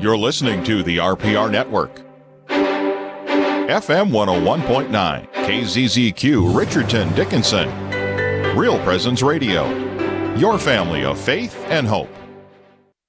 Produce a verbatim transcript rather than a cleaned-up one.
You're listening to the R P R Network. F M one oh one point nine, K Z Z Q, Richardton, Dickinson. Real Presence Radio. Your family of faith and hope.